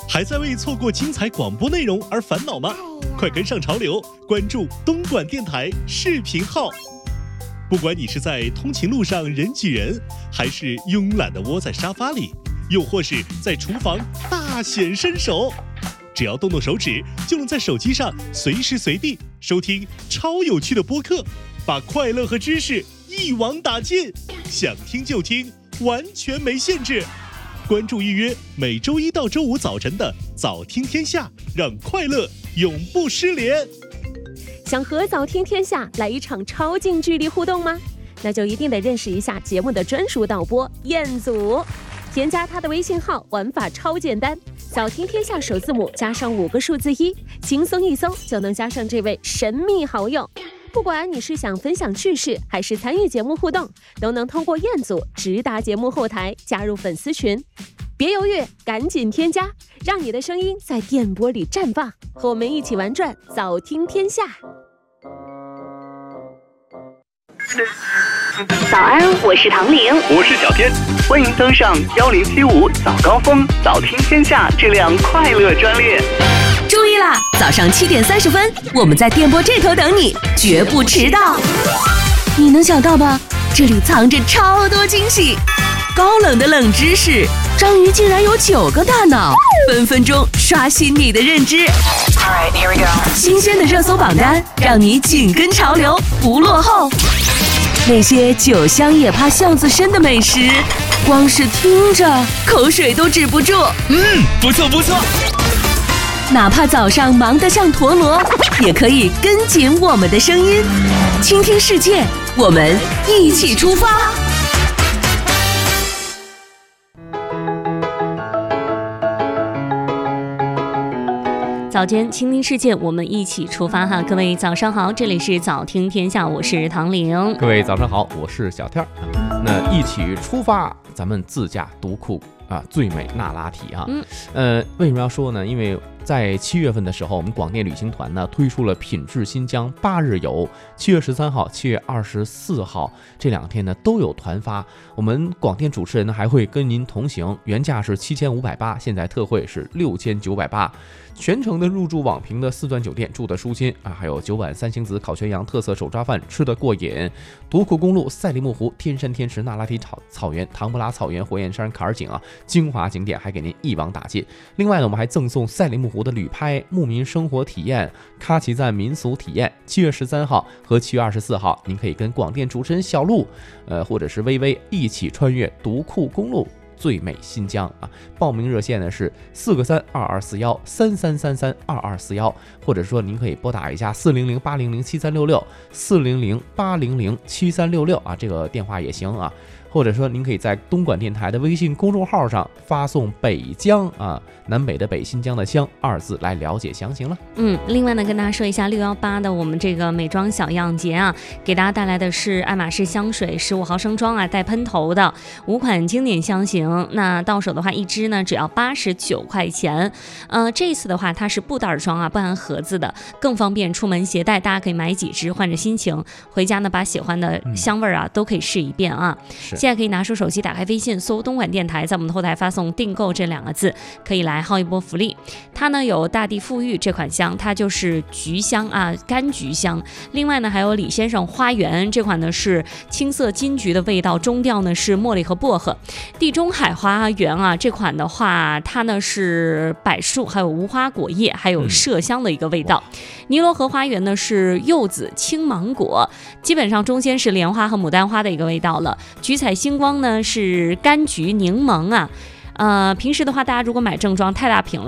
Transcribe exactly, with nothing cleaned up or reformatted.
还在为错过精彩广播内容而烦恼吗？快跟上潮流，关注东莞电台视频号。不管你是在通勤路上人挤人，还是慵懒地窝在沙发里，又或是在厨房大显身手，只要动动手指，就能在手机上随时随地收听超有趣的播客，把快乐和知识一网打尽，想听就听，完全没限制。关注预约每周一到周五早晨的早听天下，让快乐永不失联。 想和早听天下来一场超近距离互动吗？那就一定得认识一下节目的专属导播彦祖。添加他的微信号，玩法超简单，早听天下首字母加上五个数字一，轻松一搜就能加上这位神秘好友。不管你是想分享趣事，还是参与节目互动，都能通过彦祖直达节目后台，加入粉丝群。别犹豫，赶紧添加，让你的声音在电波里绽放，和我们一起玩转早听天下。 早安，我是唐玲， 我是小天，欢迎登上幺零七五早高峰早听天下这辆快乐专列。 注意啦，早上七点三十分，我们在电波这头等你，绝不迟到。你能想到吧？这里藏着超多惊喜，高冷的冷知识，章鱼竟然有九个大脑，分分钟刷新你的认知。Alright, here we go. 新鲜的热搜榜单，让你紧跟潮流，不落后。那些酒香也怕巷子深的美食，光是听着口水都止不住。 嗯，不错不错。 哪怕早上忙得像陀螺，也可以跟紧我们的声音，倾听世界，我们一起出发。早间倾听世界，我们一起出发哈！各位早上好，这里是早听天下，我是唐玲。 各位早上好，我是小天儿。那一起出发，咱们自驾独库啊，最美那拉提啊。嗯，呃，为什么要说呢？因为在七月份的时候，我们广电旅行团呢推出了品质新疆八日游，七月十三号、七月二十四号这两天呢都有团发。我们广电主持人呢还会跟您同行，原价是七千五百八，现在特惠是六千九百八。全程的入住网评的四钻酒店，住的舒心啊，还有九碗三星子烤全羊特色手抓饭，吃得过瘾。独库公路、赛里木湖、天山天池、那拉提草草原、唐布拉草原、火焰山坎儿景啊，精华景点还给您一网打尽。另外呢，我们还赠送赛里木湖的旅拍、牧民生活体验、喀其赞民俗体验。七月十三号和七月二十四号，您可以跟广电主持人小璐，呃，或者是微微一起穿越独库公路。最美新疆啊！报名热线呢是四个三二二四幺三三三三二二四幺，或者说您可以拨打一下四零零八零零七三六六四零零八零零七三六六啊，这个电话也行啊。或者说您可以在东莞电台的微信公众号上发送北疆啊，南北的北，新疆的疆二字来了解详情了。 嗯，另外呢，跟大家说一下六一八的我们这个美妆小样节啊，给大家带来的是爱马仕香水十五毫升装啊，带喷头的五款经典香型。那到手的话，一支呢只要八十九块钱。呃，这一次的话，它是布袋装啊，不含盒子的，更方便出门携带。大家可以买几支，换着心情，回家呢把喜欢的香味啊、嗯、都可以试一遍啊。现在可以拿出手机，打开微信，搜东莞电台，在我们的后台发送订购这两个字，可以来薅一波福利。它呢有大地馥郁这款香，它就是橘香啊，柑橘香。另外呢还有李先生花园这款呢是青色金桔的味道，中调呢是茉莉和薄荷。地中海花园啊这款的话，它呢是柏树，还有无花果叶，还有麝香的一个味道。嗯、尼罗河花园呢是柚子、青芒果，基本上中间是莲花和牡丹花的一个味道了。橘彩星光呢是柑橘、柠檬啊。呃，平时的话，大家如果买正装太大瓶了。